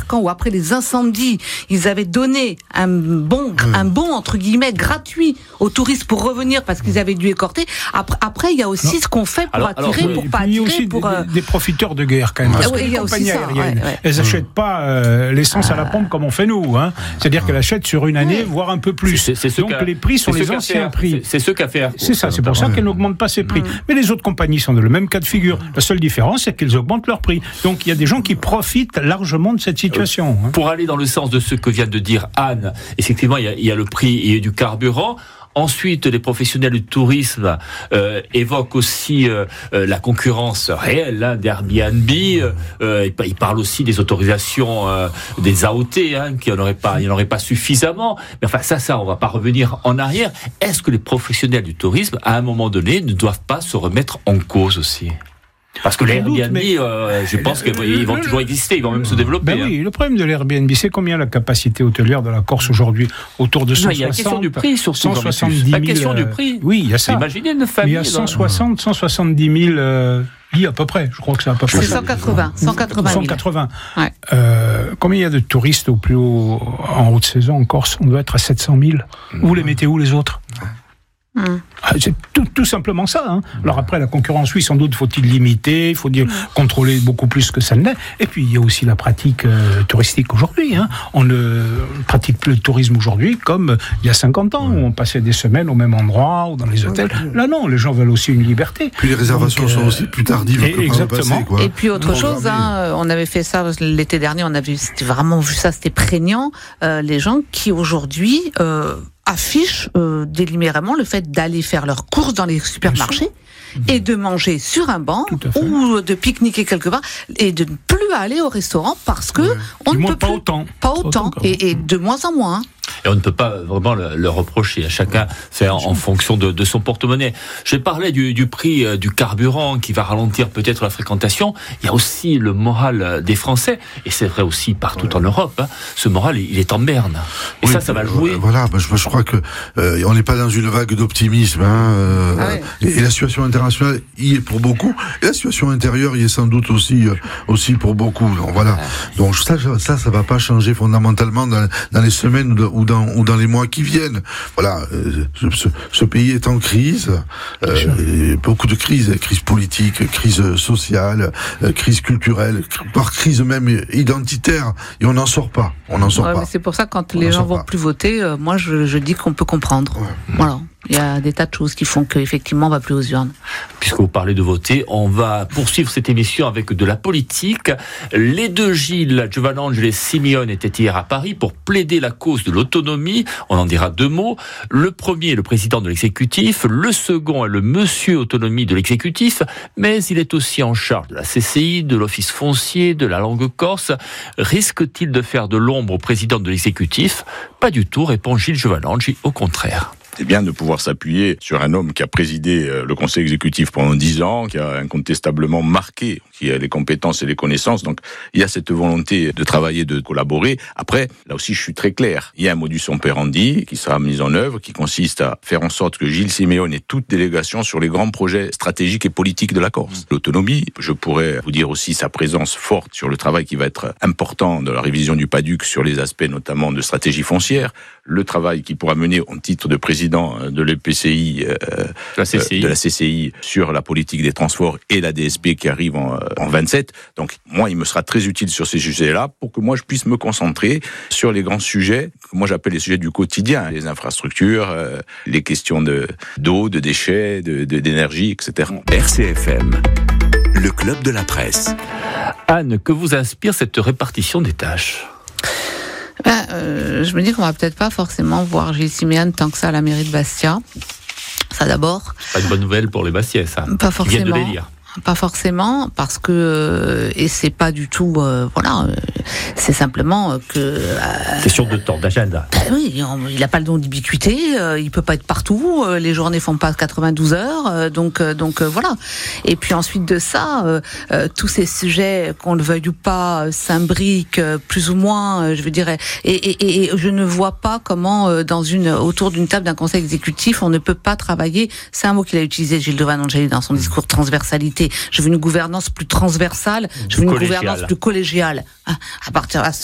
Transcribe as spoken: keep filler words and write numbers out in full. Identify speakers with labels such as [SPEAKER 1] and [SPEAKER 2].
[SPEAKER 1] Carcan, où après les incendies, ils avaient donné un bon, mmh. un bon entre guillemets gratuit aux touristes pour revenir parce qu'ils avaient dû écorter. Après, après il y a aussi non. ce qu'on fait pour alors, attirer, alors, pour pas attirer,
[SPEAKER 2] il y a aussi
[SPEAKER 1] pour
[SPEAKER 2] des, des profiteurs de guerre quand même. Parce
[SPEAKER 1] ouais,
[SPEAKER 2] que
[SPEAKER 1] oui,
[SPEAKER 2] les compagnies
[SPEAKER 1] ça,
[SPEAKER 2] aériennes,
[SPEAKER 1] ouais, ouais.
[SPEAKER 2] elles n'achètent pas euh, l'essence à la pompe comme on fait nous. Hein. C'est-à-dire qu'elles achètent sur une année, ouais. voire un peu plus.
[SPEAKER 3] C'est, c'est, c'est
[SPEAKER 2] Donc les prix sont les anciens prix.
[SPEAKER 3] C'est, c'est ce qu'a fait Air.
[SPEAKER 2] C'est ça, c'est pour ça qu'elles n'augmentent pas ces prix. Mmh. Mais les autres compagnies sont dans le même cas de figure. La seule différence, c'est qu'elles augmentent leurs prix. Donc il y a des gens qui profitent largement de cette situation. Hein.
[SPEAKER 3] Pour aller dans le sens de ce que vient de dire Anne, effectivement, il y a, il y a le prix du carburant. Ensuite, les professionnels du tourisme euh, évoquent aussi euh, euh, la concurrence réelle hein, d'Airbnb. Euh, ils parlent aussi des autorisations euh, des A O T, hein, qu'il n'y en aurait pas, il n'y en aurait pas suffisamment. Mais enfin, ça, ça, on ne va pas revenir en arrière. Est-ce que les professionnels du tourisme, à un moment donné, ne doivent pas se remettre en cause aussi ? Parce que les Airbnb, mais... euh, je pense qu'ils le, vont le, toujours exister, ils vont même se développer.
[SPEAKER 2] Ben hein. Oui, le problème de l'Airbnb, c'est combien la capacité hôtelière de la Corse aujourd'hui ? Autour de cent soixante.
[SPEAKER 3] Il y a la question du prix, surtout.
[SPEAKER 2] cent soixante-dix mille.
[SPEAKER 3] La question du prix.
[SPEAKER 2] Oui, il y a ça.
[SPEAKER 3] Imaginez une famille.
[SPEAKER 2] Il y a cent soixante, cent soixante-dix mille euh, lits à peu près. Je crois que c'est à peu près.
[SPEAKER 1] C'est cent quatre-vingts. cent quatre-vingts.
[SPEAKER 2] cent quatre-vingts.
[SPEAKER 1] Ouais.
[SPEAKER 2] Euh, combien il y a de touristes au plus haut, en haute saison en Corse ? On doit être à sept cent mille. Vous les mettez où les autres ? Mmh. C'est tout, tout simplement ça. Hein. Alors après, la concurrence, oui, sans doute faut-il limiter, il faut dire, contrôler beaucoup plus que ça ne l'est. Et puis, il y a aussi la pratique euh, touristique aujourd'hui. Hein. On ne pratique plus le tourisme aujourd'hui comme il y a cinquante ans, où on passait des semaines au même endroit ou dans les hôtels. Là, non, les gens veulent aussi une liberté.
[SPEAKER 4] Puis les réservations Donc, euh, sont aussi plus tardives que
[SPEAKER 2] exactement.
[SPEAKER 4] par le passé, quoi.
[SPEAKER 1] Et puis autre non, chose, hein, on avait fait ça l'été dernier, on avait c'était vraiment vu ça, c'était prégnant. Euh, les gens qui aujourd'hui... Euh, affichent euh, délibérément le fait d'aller faire leurs courses dans les supermarchés et de manger sur un banc ou de pique-niquer quelque part et de ne plus aller au restaurant parce que ouais. on
[SPEAKER 2] du
[SPEAKER 1] ne peut
[SPEAKER 2] pas
[SPEAKER 1] plus,
[SPEAKER 2] autant,
[SPEAKER 1] pas autant, autant et, et de moins en moins.
[SPEAKER 3] Et on ne peut pas vraiment le, le reprocher. À chacun fait en, en fonction de, de son porte-monnaie. Je parlais du, du prix euh, du carburant qui va ralentir peut-être la fréquentation. Il y a aussi le moral des Français, et c'est vrai aussi partout ouais. en Europe. Hein. Ce moral, il est en berne. Et oui, ça, ça va jouer.
[SPEAKER 4] Euh, voilà, bah, je, je crois que euh, on n'est pas dans une vague d'optimisme. Hein, euh, ah ouais. et, et la situation internationale y est pour beaucoup. Et la situation intérieure y est sans doute aussi euh, aussi pour beaucoup. Donc voilà. Donc ça, ça, ça va pas changer fondamentalement dans, dans les semaines ou dans, ou dans les mois qui viennent. Voilà, euh, ce, ce pays est en crise, euh, beaucoup de crises, crise politique, crise sociale, euh, crise culturelle, voire crise même identitaire, et on n'en sort pas. On n'en sort
[SPEAKER 1] ouais,
[SPEAKER 4] pas.
[SPEAKER 1] Mais c'est pour ça quand
[SPEAKER 4] on
[SPEAKER 1] les gens vont
[SPEAKER 4] pas.
[SPEAKER 1] plus voter, euh, moi je, je dis qu'on peut comprendre. Ouais. Voilà. Il y a des tas de choses qui font qu'effectivement on va plus aux urnes.
[SPEAKER 3] Puisque vous parlez de voter, on va poursuivre cette émission avec de la politique. Les deux Gilles, Giovannangeli et Simeone, étaient hier à Paris pour plaider la cause de l'autonomie. On en dira deux mots. Le premier est le président de l'exécutif, le second est le monsieur autonomie de l'exécutif, mais il est aussi en charge de la C C I, de l'office foncier, de la langue corse. Risque-t-il de faire de l'ombre au président de l'exécutif ? Pas du tout, répond Gilles Giovannangeli, au contraire.
[SPEAKER 5] C'est bien de pouvoir s'appuyer sur un homme qui a présidé le conseil exécutif pendant dix ans, qui a incontestablement marqué, qui a les compétences et les connaissances. Donc, il y a cette volonté de travailler, de collaborer. Après, là aussi, je suis très clair. Il y a un modus operandi qui sera mis en œuvre, qui consiste à faire en sorte que Gilles Simeone ait toute délégation sur les grands projets stratégiques et politiques de la Corse. L'autonomie, je pourrais vous dire aussi sa présence forte sur le travail qui va être important de la révision du PADUC sur les aspects notamment de stratégie foncière, le travail qu'il pourra mener en titre de président de l'E P C I, euh,
[SPEAKER 3] la C C I.
[SPEAKER 5] de la C C I sur la politique des transports et la D S P qui arrive en, en vingt-sept. Donc moi, il me sera très utile sur ces sujets-là pour que moi je puisse me concentrer sur les grands sujets que moi j'appelle les sujets du quotidien, les infrastructures, euh, les questions de d'eau, de déchets, de, de d'énergie, et cetera.
[SPEAKER 6] R C F M, le club de la presse.
[SPEAKER 3] Anne, que vous inspire cette répartition des tâches ?
[SPEAKER 1] Ben, euh, je me dis qu'on va peut-être pas forcément voir Gilles Simeone tant que ça à la mairie de Bastia. Ça d'abord.
[SPEAKER 3] Pas une bonne nouvelle pour les Bastiais, ça.
[SPEAKER 1] Pas forcément.
[SPEAKER 3] Ils viennent de les lire.
[SPEAKER 1] Pas forcément, parce que euh, et c'est pas du tout, euh, voilà, euh, c'est simplement que. Euh,
[SPEAKER 3] Question de temps, d'agenda.
[SPEAKER 1] Ben oui, on, il a pas le don d'ubiquité, euh, il peut pas être partout, euh, les journées font pas quatre-vingt-douze heures, euh, donc euh, donc euh, voilà. Et puis ensuite de ça, euh, euh, tous ces sujets, qu'on le veuille ou pas, euh, s'imbriquent euh, plus ou moins, euh, je veux dire, et, et, et je ne vois pas comment euh, dans une autour d'une table d'un conseil exécutif, on ne peut pas travailler. C'est un mot qu'il a utilisé, Gilles Giovannangeli, dans son discours, transversalité. Je veux une gouvernance plus transversale, je veux une
[SPEAKER 3] collégiale.
[SPEAKER 1] gouvernance plus collégiale. À partir, à,